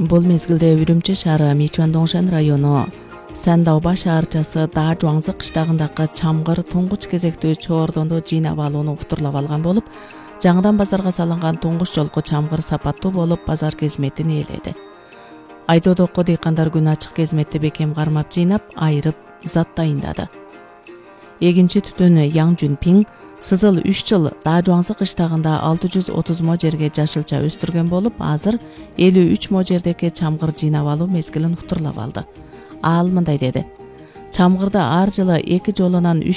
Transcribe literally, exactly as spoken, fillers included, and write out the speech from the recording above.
Бул мезгилде Үрүмчү шаары Мичуан-Доңшен району Сандауба шаарчасы Даа Жуаңзы кыштагындагы чамгыр туңгуч кезектүү чоордонду жыйнап алууну уктурлап алган болуп, жаңыдан базарга салынган туңгуч жолку чамгыр сапаттуу болуп базар кезметин ээледи. Айдоодокко дыйкандар күн ачык кезметти бекем кармап жыйнап, айырып зат дайындады. Эгинчи түтүн Яң Жүнпиң Сызыл үч жыл Даа Жуаңзы кыштагында алты жүз отуз мо жерге жашылча өстүргөн болуп, азыр элүү үч мо жердеги чамгыр жыйнап алуу мезгилин уктурлап алды. Ал мындай деди: Чамгырда ар жылы эки жолунан